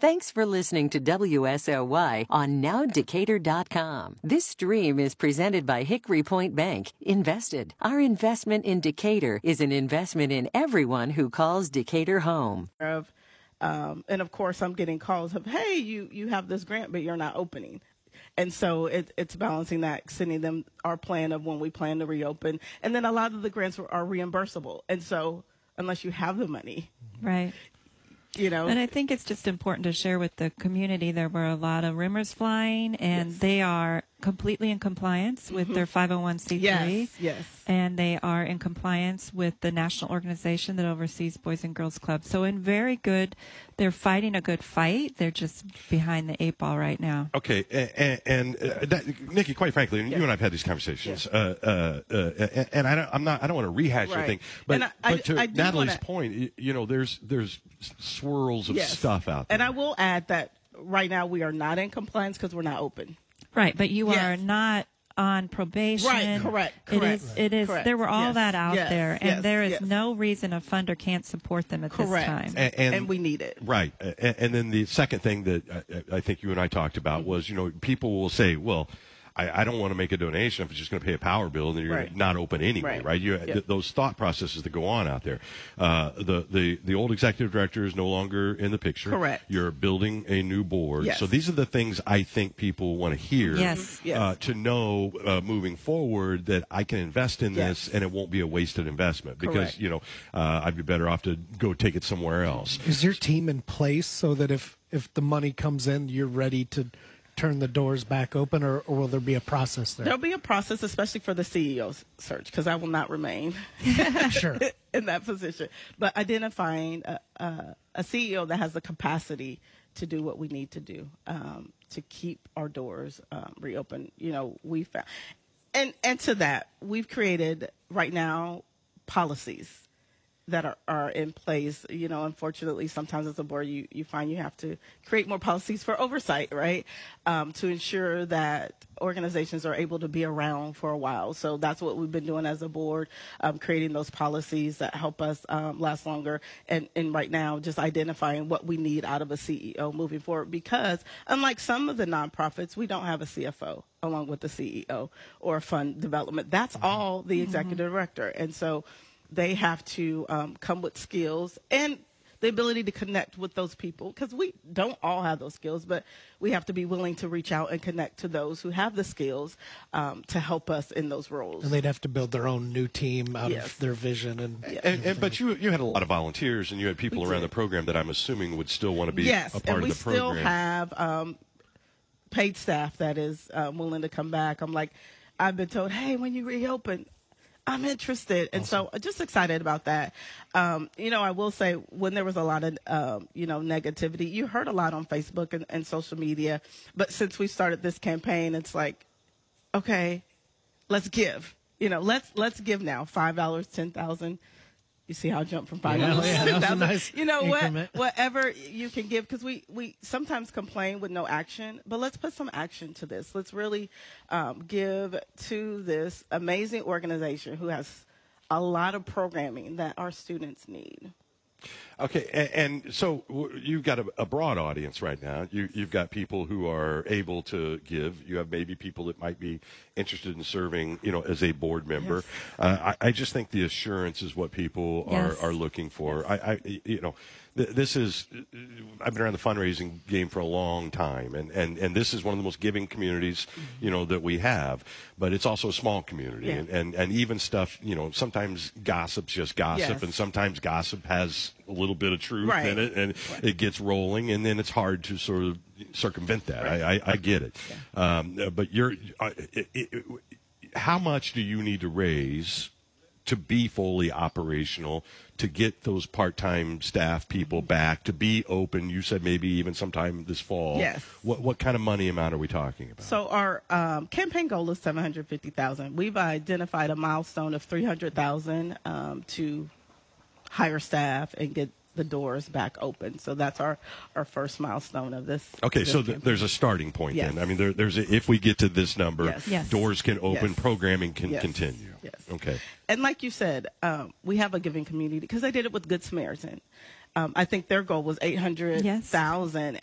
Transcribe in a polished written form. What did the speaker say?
Thanks for listening to WSOY on NowDecatur.com. This stream is presented by Hickory Point Bank. Invested. Our investment in Decatur is an investment in everyone who calls Decatur home. And of course, I'm getting calls of, hey, you have this grant, but you're not opening. And so it's balancing that, sending them our plan of when we plan to reopen. And then a lot of the grants are reimbursable. And so unless you have the money. Right. You know. And I think it's just important to share with the community there were a lot of rumors flying, and they are completely in compliance with their 501c3. Yes. And they are in compliance with the national organization that oversees Boys and Girls Clubs. So they're fighting a good fight. They're just behind the 8 ball right now. Okay. And Nikki, quite frankly, you and I have had these conversations, and I don't want to rehash anything, but to Natalie's point, there's swirls of stuff out there. And I will add that right now we are not in compliance because we're not open. Right, but you are not on probation. Right, correct. It is. Correct. There were all that out there, and there is yes. no reason a funder can't support them at this time. And we need it. Right. And then the second thing that I think you and I talked about was, people will say, well, I don't want to make a donation if it's just going to pay a power bill, and then you're not open anyway, right? Those thought processes that go on out there. The old executive director is no longer in the picture. Correct. You're building a new board. Yes. So these are the things I think people want to hear. Yes. To know moving forward that I can invest in this and it won't be a wasted investment because, I'd be better off to go take it somewhere else. Is your team in place so that if the money comes in, you're ready to turn the doors back open, or will there be a process there? There'll be a process, especially for the CEO search, because I will not remain sure in that position. But identifying a CEO that has the capacity to do what we need to do to keep our doors reopened. We found, and to that, we've created right now policies that are in place. Unfortunately, sometimes as a board, you find you have to create more policies for oversight, right? To ensure that organizations are able to be around for a while. So that's what we've been doing as a board, creating those policies that help us last longer. And right now, just identifying what we need out of a CEO moving forward. Because unlike some of the nonprofits, we don't have a CFO along with the CEO or fund development. That's all the executive director. And so they have to come with skills and the ability to connect with those people, because we don't all have those skills, but we have to be willing to reach out and connect to those who have the skills to help us in those roles. And they'd have to build their own new team out of their vision. But you had a lot of volunteers, and you had people around the program that I'm assuming would still want to be a part of the program. Yes, and we still have paid staff that is willing to come back. I've been told, hey, when you reopen, I'm interested. And so just excited about that. I will say when there was a lot of, negativity, you heard a lot on Facebook and social media. But since we started this campaign, it's like, okay, let's give. Let's give now. $5, $10,000. You see how I jumped from $5 to $10,000? Nice whatever you can give, because we sometimes complain with no action, but let's put some action to this. Let's really give to this amazing organization who has a lot of programming that our students need. Okay, and so you've got a broad audience right now. You've got people who are able to give. You have maybe people that might be interested in serving, as a board member. Yes. I just think the assurance is what people are looking for. Yes. This is, I've been around the fundraising game for a long time, and this is one of the most giving communities, that we have. But it's also a small community, and even stuff, sometimes gossip's just gossip, and sometimes gossip has a little bit of truth in it, and it gets rolling, and then it's hard to sort of circumvent that. I get it. But how much do you need to raise to be fully operational, to get those part-time staff people back, to be open? You said maybe even sometime this fall. Yes. What kind of money amount are we talking about? So our campaign goal is $750,000. We've identified a milestone of $300,000 to hire staff and get the doors back open. So that's our first milestone of this. Okay, so there's a starting point then. I mean, if we get to this number, doors can open, programming can continue. Yes. Okay. And like you said, we have a giving community because they did it with Good Samaritan. I think their goal was $800,000,